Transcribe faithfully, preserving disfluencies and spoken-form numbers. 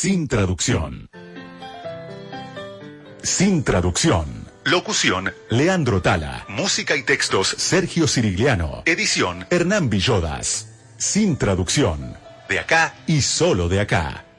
Sin traducción. Sin traducción. Locución, Leandro Tala. Música y textos, Sergio Cirigliano. Edición, Hernán Villodas. Sin traducción. De acá y solo de acá.